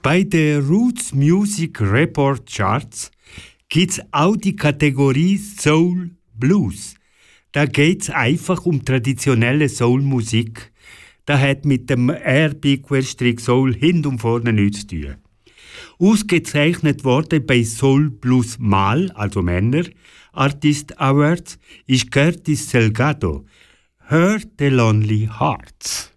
Bei den Roots Music Report Charts gibt's auch die Kategorie Soul Blues. Da geht's einfach um traditionelle Soulmusik. Das hat mit dem R-Big-Soul hinten und vorne nichts zu tun. Ausgezeichnet worden bei Soul Blues Mal, also Männer, Artist Awards, ist Curtis Salgado. Hör the Lonely Hearts.